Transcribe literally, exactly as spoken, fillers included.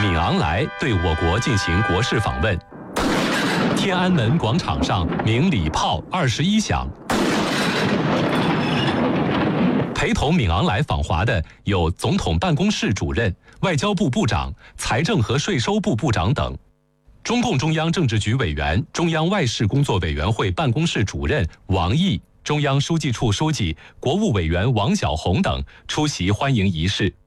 敏昂莱对我国进行国事访问。天安门广场上鸣礼炮二十一响。陪同敏昂莱访华的有总统办公室主任、外交部部长、财政和税收部部长等。中共中央政治局委员、中央外事工作委员会办公室主任王毅、中央书记处书记、国务委员王晓红等出席欢迎仪式。